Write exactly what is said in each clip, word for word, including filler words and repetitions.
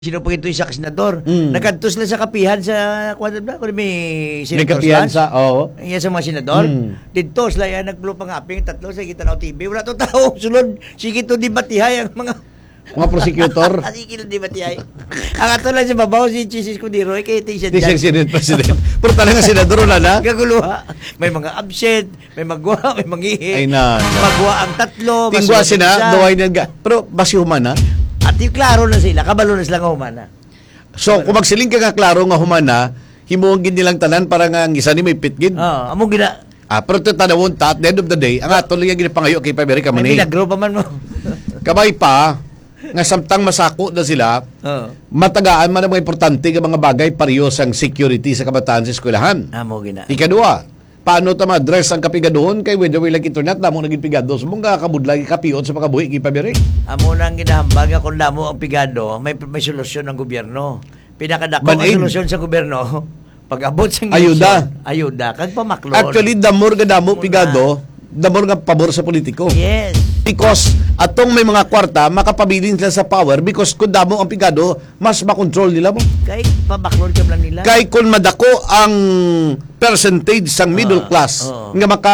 Sino pa ito isa ka senador? Mm. Nagkantos na sa kapihan sa kung ano may May senators kapiyan lunch. sa, oo. Yan sa mga senador. Mm. Dito sila yan nagpulo pangaping tatlo sa kita na T V. Wala to tao. Sulod sige to di batihay ang mga Mga prosecutor. sige to di batihay. Ang ato lang sa babaw si Chisis Kudiroy kay Tisha Di dyan. siya Senate President. Pero talaga senador wala na. Gaguluha. May mga absent, may magwa, may mangihi. Ay na. Magwa ang tatlo. Tingwa masunod sina, isa. duway na ga. Pero basi humana. At yung klaro na sila, kabalo na sila nga humana. So, kung magsiling ka nga klaro nga humana, himuong gid nilang tanan para nga ang isa ni may pitgid. Oo, among gina. Ah, pero ito tanawon ta, at the end of the day, ang ato lang yung ginapangayo kay Pamerica May Manay. milagro pa man mo. Kabay pa, nga samtang masako na sila, Oo. matagaan man ang mga importante nga mga bagay parehas ang security sa kabataan sa eskwelahan. Amo gina. Ikadua, paano ta ma-address ang kapigadohon kay whether way lang internet namo naging pigado so mong kakabudlay kapiyon sa pagkabuhi kay Pamerica. Amo nang ginahambag nga kung damo ang pigado, may may solusyon ng gobyerno. Pinakadako ang Banaid. solusyon sa gobyerno, pag-abot sa Ayuda. eleksyon, ayuda kag pamaklon. Actually, damor nga damo Muna. pigado, damor nga pabor sa politiko. Yes. Because atong may mga kwarta, makapabilin sila sa power because kung damo ang pigado, mas makontrol nila mo. Kay pamaklon ka lang nila. Kay kung madako ang percentage sang middle Ah, class oo. nga maka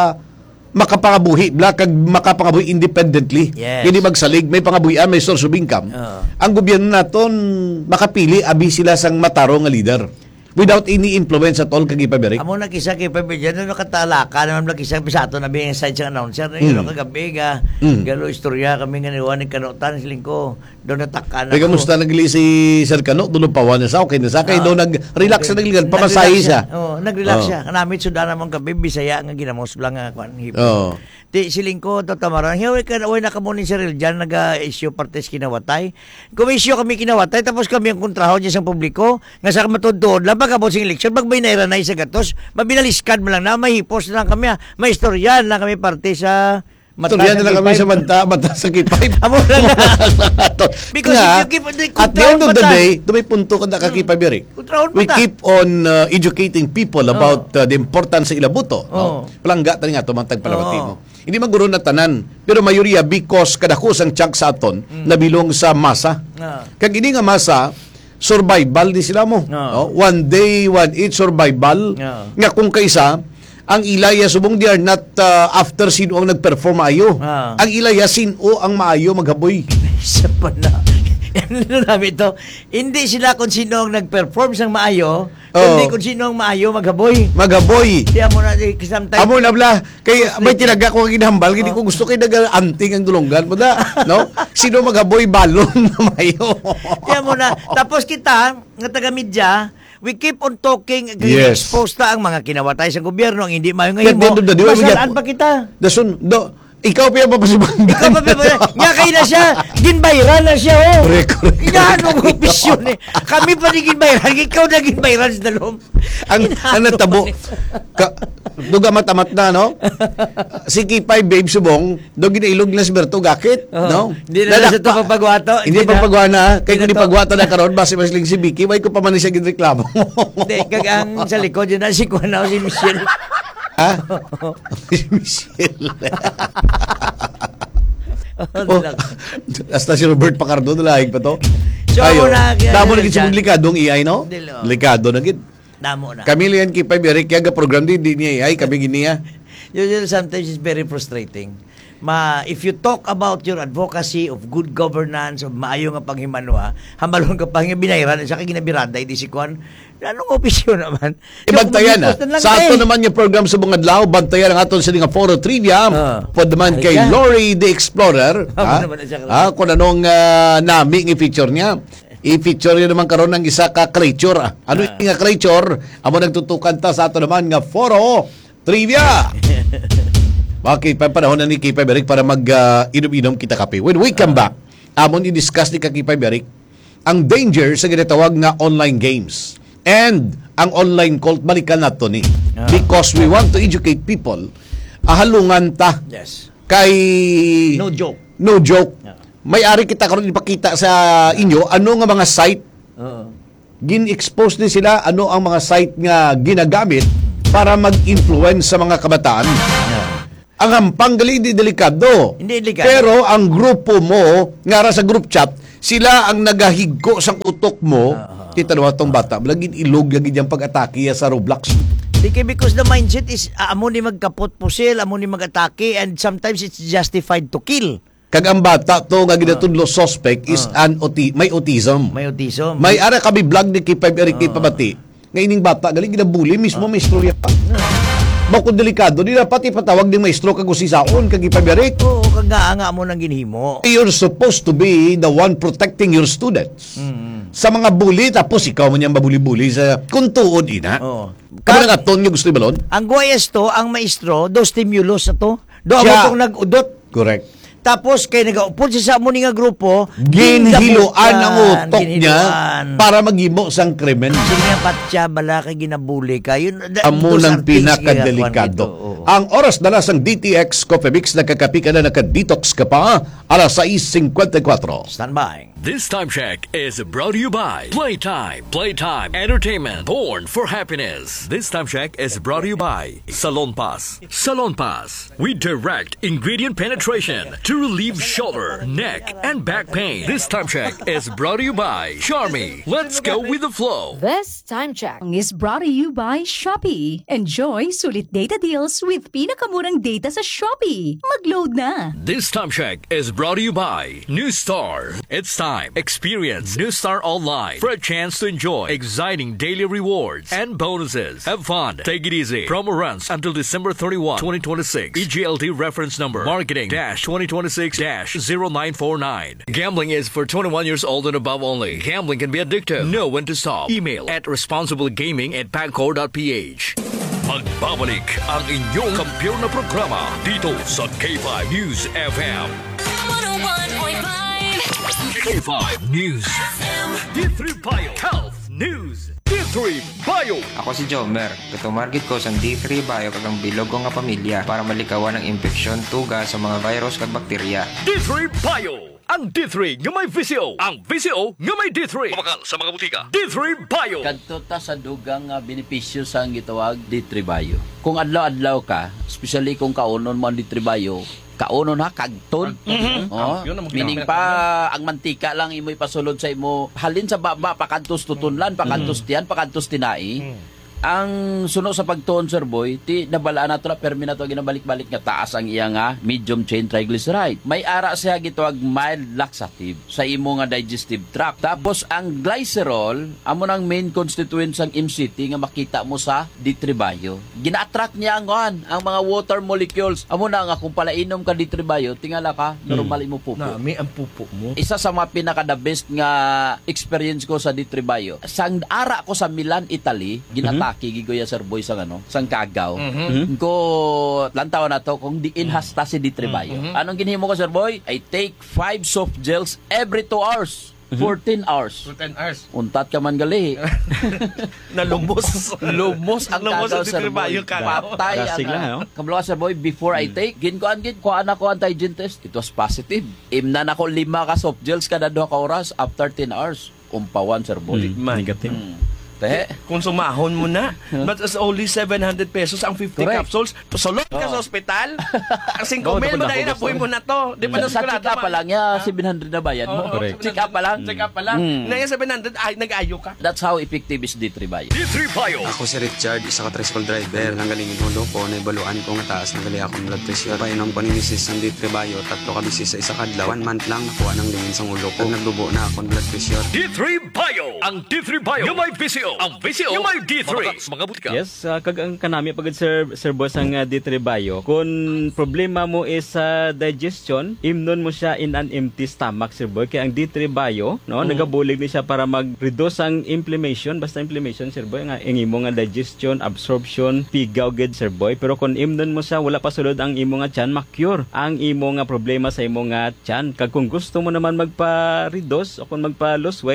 makapangabuhi bla kag makapangabuhi independently. Yes. Hindi magsalig, may pangabuhian, may source of income. Oo. Ang gobyerno naton makapili abi sila sang mataro nga leader without any influence at all kag Pamerica. Amo na kisa kay Pabidyan no nakatalaka naman na kisa bisato na bing side sa announcer na yun Mm. kagabi ga Mm. galo istorya kami nga niwan ni kanutan siling ko do natakkan Kaya kamusta nagli si Sir Cano? Doon pawan na sa okay na sa kay Ah, daw nag-relax okay. na nagligan, Nag-relax pamasahe siya. Oo, nag-relax Oo. siya. Kanamit sudan naman gabi bisaya nga ginamos lang nga kwan hipo. Oo. Di siling ko to tamaran. Hiwi ka way nakamunin si Real Jan naga-issue partes kinawatay. Kung-issue kami kinawatay tapos kami ang kontrahon niya sa publiko nga sa matudod lang pagabot sing eleksyon magbay na iranay sa gatos mabinaliskan mo lang na mahipos na lang kami ah. May istoryan lang kami parte sa Ito yan na lang kami sa manta, manta sa kipay. Amo lang na. Because Nga, if you keep at the end of the day, may punto ka nakakipay, Eric. Kontrahon We mata. keep on uh, educating people about uh, the importance sa ilabuto. Oo. No? Palangga tani nga tumantag palawati Oo. mo. Hindi maguro na tanan, pero mayoriya because kadakos ang chunk sa aton Mm. nabilong sa masa. Ah. Kag ini nga masa survival di sila mo. Oo. No? One day, one eat survival. Oo. Nga kung kaisa ang ilaya subong they are not uh, after sino ang nag-perform maayo. Ah. Ang ilaya sino ang maayo maghaboy. Isa pa na. Ano namin ito? Hindi sila kung sino ang nag-perform sang maayo, kundi Oo. kung sino ang maayo maghaboy. Maghaboy. Kaya mo na, eh, sometimes, Amo na bla, kay may tinaga ko ang ginahambal, hindi ko gusto kay naga-anting ang dulonggan mo da, no? Sino maghaboy balon na mayo? kaya mo na, tapos kita, nga taga-media, we keep on talking, Yes. expose ta ang mga kinawatay sa gobyerno, ang hindi mayo At ngayon the end mo, of the day, we masalaan get- pa kita. Dasun, do, ikaw pa yung papasubang. Ikaw pa ba, nga kayo na siya, ginbayran na siya, oh. Correct, correct. Inaano ko opisyon eh. Kami pa di ginbayran, ikaw na ginbayran sa dalom. ang ang natabo ka, duga matamat na no si Kipay babe subong do ginailog na si Berto gakit Oo. no Hindi na na siya ito pagpagwato. hindi pa pagwana kay Hindi kung na to. pagwata na karon base masling si Vicky way ko pa man siya ginreklamo. Hindi, kagang sa likod yun na si Kuanaw, si Michelle. Ha? Si Michelle. Oh, Oh, hasta si Robert Pacardo nalahig pa to. So, Ayo. muna, kaya- Damo na gid sa likadong A I no? Dilo. Likado na gid. Damo na. Kami liyan Kipay Eric kaya ga program di di niya A I kami giniya. Usually, sometimes it's very frustrating. Ma, if you talk about your advocacy of good governance, of maayo nga panghimanwa, hamalon ka pang binayran, sa kay ginabirada, hindi si Kwan, anong opisyon naman? Ibantayan na. So, kung Sa ato eh. naman yung program sa mga adlaw, bantayan ang aton sa nga foro trivia. Ah. Pod naman kay Halika. Lori the Explorer. Amo ha? naman na siya karon. Ah, kung anong uh, nami i-feature niya. I-feature niya naman karon ng isa ka creature. ah. Ano yung nga creature? Amo nagtutukan ta sa ato naman nga foro trivia. Okay, panahon na ni Kipay Beric para mag-inom-inom kita kape. When we come back, amon i-discuss ni Kipay Beric ang danger sa ginatawag na online games. And ang online cult, balikan nato ni. Ah. Because we want to educate people, ahalungan ta Yes. kay... No joke. No joke. Ah. May ari kita karon ipakita sa inyo ano nga mga site Oo. gin-expose din sila ano ang mga site nga ginagamit para mag-influence sa mga kabataan. Ang hampang gali, hindi delikado. Hindi delikado. Pero ang grupo mo, nga ra sa group chat, Sila ang nagahigko sa utok mo. Kita naman itong bata. Laging ilog, laging yung pag-atake sa Roblox. Because, because the mindset is, uh, amo ni magkapot pusil, amo ni mag-atake, and sometimes it's justified to kill. Kag ang bata to nga ginatudlo suspect is an auti- may autism. May autism. May ara kami vlog ni Kipay Eric uh. Pabati. Nga ining bata galing ginabuli mismo may istorya pa. Bako delikado di dapat ipatawag ng maestro kag usisaon kag Kipay Eric. Oo, kag nga mo nang ginhimo. You're supposed to be the one protecting your students. Mm-hmm. Sa mga bully tapos ikaw man yang mabuli-buli sa kung tuod ina. Oo. Kamo nga ton nga gusto ibalon? Ang guayas to, ang maestro, do stimulus na to. Do Siya. ako tong nag-udot. Correct. Tapos kay nagaupod siya sa amo ni nga grupo, Ginhiluan ang utok niya ginhiluan. para maghimo sang krimen. Sige nga patya bala kay ginabuli ka. Yun da- Amo those ng are things pinakadelikado. gagawan ito. Oo. Ang oras na lasang D T X Coffee Mix, nakakapi ka na, nakadetox ka pa, alas sais fifty-four. Stand by. This time check is brought to you by Playtime. Playtime Entertainment, born for happiness. This time check is brought to you by Salon Pass. Salon Pass with direct ingredient penetration to relieve shoulder, neck, and back pain. This time check is brought to you by Charmy. Let's go with the flow. This time check is brought to you by Shopee. Enjoy sulit data deals with pinakamurang data sa Shopee. Mag-load na! This time check is brought to you by New Star. It's time. Experience New Star Online for a chance to enjoy exciting daily rewards and bonuses. Have fun. Take it easy. Promo runs until December thirty-first, twenty twenty-six. E G L T reference number marketing dash twenty twenty-six dash zero nine four nine. Gambling is for twenty-one years old and above only. Gambling can be addictive. Know when to stop. Email at responsiblegaming at pagcor dot p h. Magbabalik ang inyong kampiyon na programa dito sa K five News F M. one oh one point five K five News D three Bio Health News D three Bio. Ako si Jomer. Katumargit ko sa D three Bio kagang bilog ko nga pamilya para malikawan ang infeksyon, tuga sa mga virus kag bakterya. D three Bio. Ang D three nga may V C O. Ang V C O nga may D three. Mabakal sa mga butika. D three Bio. Kadto ta sa dugang nga benepisyo sa ang gitawag D three Bio. Kung adlaw-adlaw ka, especially kung kaunon mo ang D three Bio, kaunon ha kagton. Mm-hmm. Oh, meaning pa ang mantika lang imo ipasulod sa imo halin sa baba pakantos tutunlan, pakantos tiyan, pakantos tinai. Ang suno sa pagtuon, Sir Boy, ti nabala na to na permi na to ginabalik-balik nga taas ang iya nga medium chain triglyceride. May ara siya gitawag mild laxative sa imo nga digestive tract. Tapos ang glycerol amo nang main constituent sang M C T nga makita mo sa D three Bio. Gina-attract niya ang an, ang mga water molecules. Amo na nga kung palainom ka D three Bio, tingala ka normal imo pupo. Na, may ang pupo mo. Isa sa mga pinaka the best nga experience ko sa D three Bio. Sang ara ko sa Milan, Italy, ginatake gigoya Sir Boy sang ano, sang Kagaw. Mm-hmm. Ko lantaw na to kung di inhasta si D three Bio. Mm-hmm. Anong ginhimo ko Sir Boy? I take five soft gels every two hours. fourteen hours. For ten hours. Untat ka man gali. Nalumos. Lumos ang Lumos Kagaw ang Sir D three Boy. Bio, Kagaw. Patay Plastic ang lang, no? kablo Sir Boy before I take gin ko angin ko anak ko antigen test. It was positive. Imnan ako lima ka soft gels kada duha ka oras after ten hours. Umpawan Sir Boy. Man. Negative. Hmm. Te. Kung sumahon mo na, but it's only seven hundred pesos ang fifty Correct. capsules. Sulod ka sa ospital. Ang Oo, five mil mo dapat na ako inapoy mo na to. Di ba Sa, sa check up pa lang ya seven hundred na bayad mo. Correct. Check up pa lang. Check up pa lang. Mm. Na yung seven hundred, ay, nag-ayo ka. That's how effective is D three Bio. D three Bio. Ako si Richard, isa ka tricycle driver. Nanggaling inulo ko, naibaluan ko nga taas ng gali akong blood pressure. Painom ko ni misis ng D three Bio, tatlo ka bisis sa isa kadlaw. One month lang nakuha ng lingin sa ulo ko. Nagdubo na akong blood pressure. D three Bio. Ang D three Bio. Yung may V C O. Ang V C O. Yung may D three. Mabakal sa mga butika. Yes, uh, kag ang kanami pagod sir sir boss ang uh, D three Bio. Kung problema mo is sa uh, digestion, imnon mo siya in an empty stomach sir boy. Kaya ang D three Bio, no, nagabulig ni siya para mag-reduce ang inflammation, basta inflammation sir boy nga ang imo nga digestion, absorption, pigaw gid sir boy. Pero kung imnon mo siya wala pa sulod ang imo nga tiyan, ma-cure ang imo nga problema sa imo nga tiyan. Kag kung gusto mo naman magpa-reduce o kung magpa-lose weight,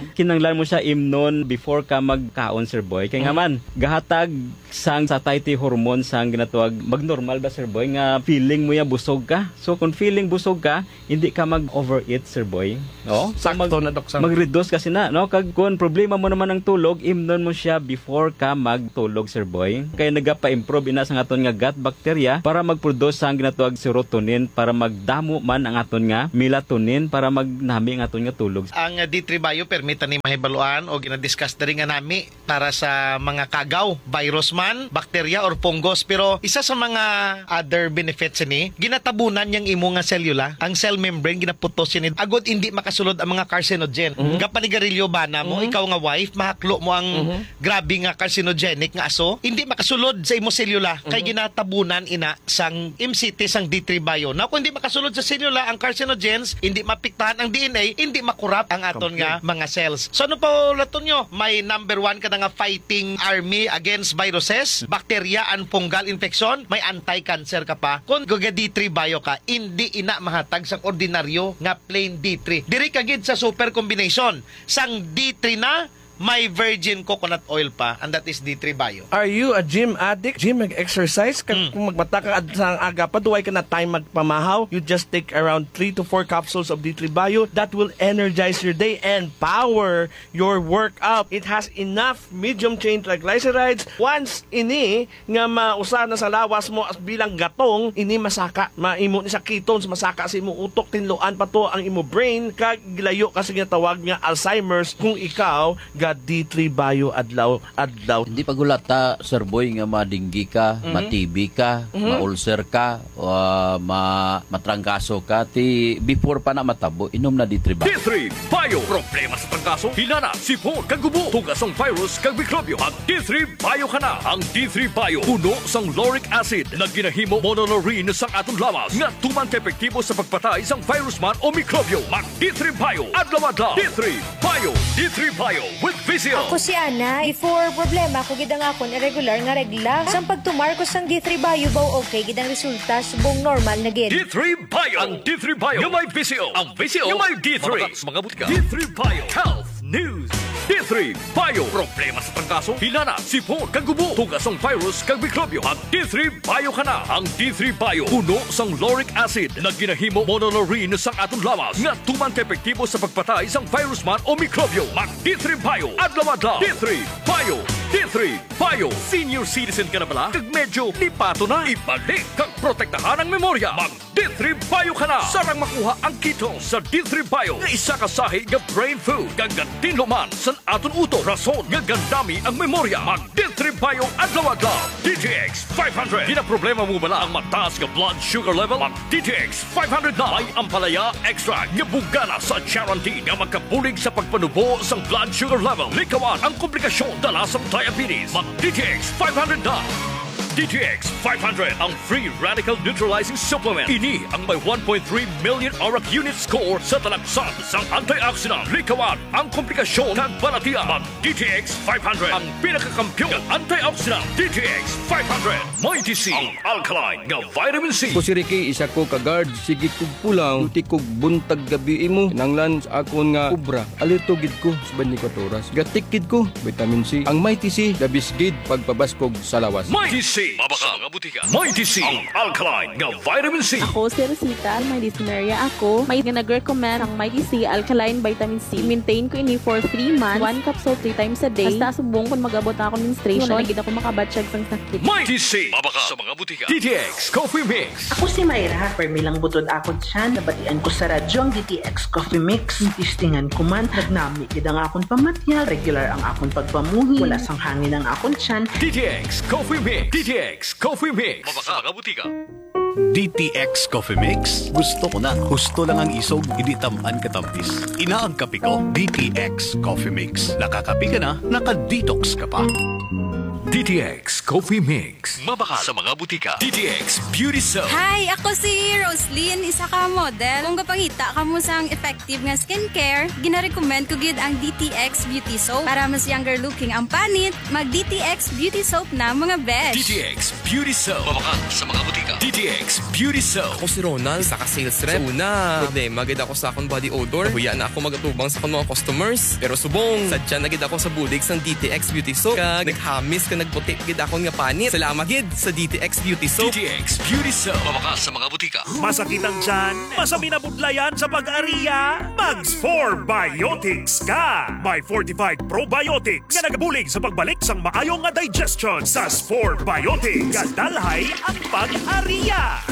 kinanglan mo siya imnon before ka magkaon, Sir Boy. Kaya nga man, gahatag sang satiety hormone sang ginatawag magnormal ba, Sir Boy, nga feeling mo ya busog ka. So kung feeling busog ka, hindi ka mag-overeat, Sir Boy. No? So, Sakto na, Dok. Sam. mag-reduce kasi na, no? Kag kung problema mo naman ng tulog, imnon mo siya before ka magtulog, Sir Boy. Kaya nagapa-improve ina sa aton nga gut bacteria para mag-produce sang ginatawag serotonin para magdamo man ang aton nga melatonin para magnami ang aton nga tulog. Ang uh, D three Bio permita ni mahibaluan o ginadiscuss na rin nga nami para sa mga kagaw, virus man, bacteria or fungus. Pero isa sa mga other benefits ni, ginatabunan yang imo nga selula, ang cell membrane ginaputos ni agod hindi makasulod ang mga carcinogen. Mm-hmm. Kapanigarilyo ba na mo, mm-hmm. ikaw nga wife, mahaklo mo ang mm-hmm. grabe nga carcinogenic nga aso, hindi makasulod sa imo selula mm-hmm. kay ginatabunan ina sang M C T sang D three Bio. Now kung hindi makasulod sa selula ang carcinogens, hindi mapiktahan ang D N A, hindi makurap ang aton nga mga cells. So ano po laton nyo? May number one ka na nga fighting army against viruses, bacteria and fungal infection, may anti-cancer ka pa. Kung gaga D three Bio ka, hindi ina mahatag sang ordinaryo nga plain D three. Diri kagid sa super combination sang D three na may virgin coconut oil pa, and that is D three Bio. Are you a gym addict? Gym mag-exercise? Kag kung magmata ka ad- sa aga pa, duway ka na time magpamahaw, you just take around three to four capsules of D three Bio. That will energize your day and power your workout. It has enough medium chain triglycerides. Once ini nga mausa na sa lawas mo as bilang gatong, ini masaka. Maimo ni sa ketones, masaka sa imo utok, tinluan pa to ang imo brain, kag gilayo kasi nga tawag nga Alzheimer's kung ikaw ga D three Bio adlaw adlaw. Hindi pagulata, Sir Boy, nga madinggi ka, mm-hmm. ma-T B ka, mm-hmm. ma-ulcer ka, uh, ma matrangkaso ka, ti before pa na matabo, inom na D three Bio. D three Bio. Problema sa trangkaso, hinana, sipon, kagubo, tugas ang virus, kag mikrobyo. Mag D three Bio ka na. Ang D three Bio, puno sang lauric acid na ginahimo monolaurin sang atong lawas nga tuman ka-epektibo sa pagpatay sang virus man o mikrobyo. Mag D three Bio. Adlaw-adlaw. D three Bio. D three Bio with Vizio. Ako si Ana, before problema ko gidang akon irregular nga regla. Sang pagtumar ko sang D three Bio baw okay gidang resulta subong normal na gid. D three Bio. Ang D three Bio yung may Vizio. Ang Vizio yung may D three. Mga butika. D three Bio. Health News. D three Bio. Problema sa trangkaso, hinana, sipon, kagubo, tugas ang virus, kag mikrobyo. Ang D three Bio ka na. Ang D three Bio, puno sang lauric acid na ginahimo monolaurin sang atong lawas nga tuman ka-epektibo sa pagpatay sang virus man o mikrobyo. Mag D three Bio. Adlaw-adlaw. D three Bio. D three Bio. Senior citizen ka na bala? Kag medyo lipato na. Ibalik kag protektahan ang memorya. Mag D three Bio ka na. Sarang makuha ang keto sa D three Bio nga isa ka sahi nga brain food kag tinluman sa aton uto. Rason nga gandami ang memorya. Mag D three Bio adlaw-adlaw. D T X five hundred. Di na problema mo bala ang mataas nga blood sugar level? Mag D T X five hundred na. May ampalaya extract nga bugana sa Charantin nga magkabulig sa pagpanubo sang blood sugar level. Likawan ang komplikasyon dala sa diabetes. Mag D T X five hundred na. D T X five hundred, ang free radical neutralizing supplement. Ini ang may one point three million A R A C unit score sa talagsan sang antioxidant. Likawan ang komplikasyon kag balatian. Mag D T X five hundred, ang pinakakampiyon ng antioxidant. D T X five hundred, may D C, ang alkaline nga vitamin C. Ko si Ricky, isa ko ka-guard. Sige kog pulang, luti kog buntag gabi imo. Nanglan sa akon nga kubra. Alito gid ko sa twenty-four oras. Gatikid ko, vitamin C. Ang may T C, dabis gid pagpabaskog sa lawas. May T C. Mabaka mga butika. May T C, ang alkaline nga vitamin C. Ako si Rosita, may dysuria ako. May nag-recommend ang may T C alkaline vitamin C. Maintain ko ini for three months. One capsule three times a day. Basta subong kung mag-abot ako menstruation, nagid ako makabatsyag sang sakit. May T C, mabaka sa mga butika. D T X Coffee Mix. Ako si Mayra, permilang butod akon siya. Nabatian ko sa radyo ang D T X Coffee Mix. Tistingan ko man, nagnami gid ang akon pamatya. Regular ang akon pagpamuhi. Wala sang hangin ang akon siyan. D T X Coffee Mix. D T X Coffee Mix. Mabaka mga butika. D T X Coffee Mix. Gusto ko na. Gusto lang ang isog, hindi tamaan katampis. Ina ang kape ko, D T X Coffee Mix. Nakakapi ka na, naka-detox ka pa. D T X Coffee Mix. Mabaka sa mga butika. D T X Beauty Soap. Hi, ako si Roslyn, isa ka model. Kung kapangita ka mo sang effective nga skincare, gina-recommend ko gid ang D T X Beauty Soap. Para mas younger looking ang panit, mag D T X Beauty Soap na mga besh. D T X Beauty Soap. Mabaka sa mga butika. D T X Beauty Soap. Ako si Ronald, isa ka sales rep. Una, problema gid ako sa akong body odor. Huya na ako magatubang sa akong mga customers. Pero subong, sadya na gid ako sa bulig sang D T X Beauty Soap. Kag naghamis ka nagputi gid akong nga panit. Salamat gid sa D T X Beauty Soap. D T X Beauty Soap. Mabaka sa mga butika. Masakit ang tiyan? Masami na budlayan sa pag-ariya? Mags four Biotics ka! May fortified probiotics nga nagabulig sa pagbalik sang maayong nga digestion sa four Biotics. Kadalhay ang pag-ariya.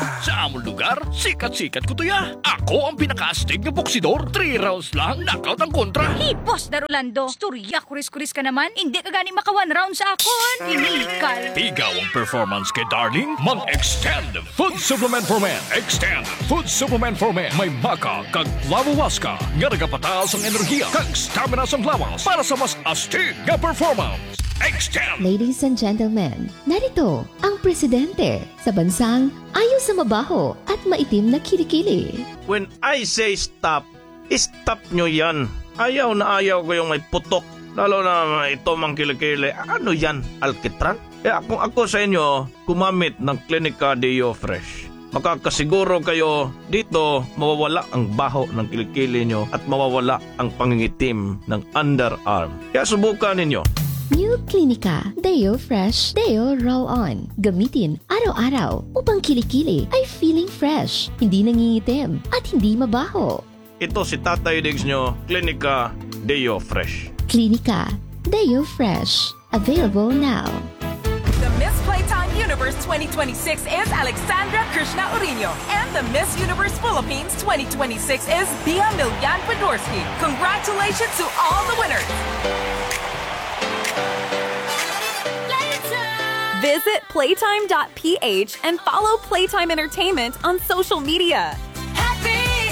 Sa among lugar, sikat-sikat ko to ya. Ako ang pinaka-astig na boksidor. Three rounds lang, knockout ang kontra. Hey, Boss Darulando, storya, kuris-kuris ka naman. Hindi ka gani maka one round sa akon. Inikal. Ikaw ang performance kay Darling. Mag-extend Food Supplement for Men. Extend Food Supplement for Men. May maka kag lawawaska nga nagapataas ang enerhiya kag stamina sa lawas para sa mas astig nga performance. Extend! Ladies and gentlemen, narito ang presidente sa bansang ayaw sa mabaho at maitim na kilikili. When I say stop, stop nyo yan. Ayaw na ayaw ko yung may putok. Lalo na ito mang kilikili. Ano yan? Alkitran? Kaya kung ako sa inyo, gumamit ng Clinica Deo Fresh. Makakasiguro kayo dito mawawala ang baho ng kilikili nyo at mawawala ang pangingitim ng underarm. Kaya subukan ninyo. New Clinica Deo Fresh Deo Roll-On. Gamitin araw-araw upang kilikili ay feeling fresh, hindi nangingitim at hindi mabaho. Ito si Tatay Diggs nyo, Clinica Deo Fresh. Clinica Deo Fresh. Available now. The Miss Playtime Universe twenty twenty-six is Alexandra Krishna Urino, and the Miss Universe Philippines twenty twenty-six is Bia Milyan Podorski. Congratulations to all the winners! Visit playtime dot p h and follow Playtime Entertainment on social media. Happy!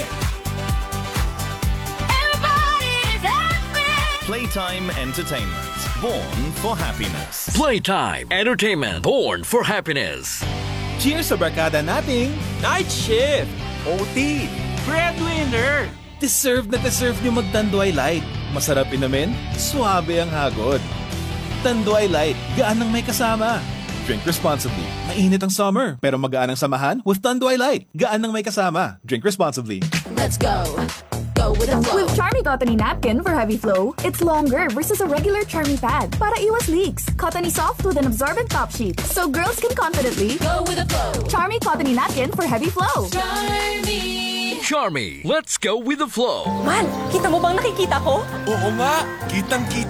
Everybody's happy! Playtime Entertainment. Born for happiness. Playtime Entertainment. Born for happiness. Cheers sa barkada nating Night Shift, O T, Breadwinner. Deserve na deserve nyo mag-Tanduay Light. Masarap inamin, suabe ang hagod. Tanduay Light, gaan ng may kasama. Drink responsibly. Mainit ang summer, pero magaan ang samahan with Tanduay Light. Gaan ng may kasama. Drink responsibly. Let's go. Go with the flow. With Charmy Cottony Napkin for heavy flow, it's longer versus a regular Charmy pad para iwas leaks. Cottony soft with an absorbent top sheet, so girls can confidently go with the flow. Charmy Cottony Napkin for heavy flow. Charmy. Charmy, let's go with the flow. Man, kita mo bang nakikita ko? Oo nga, kitang-kita.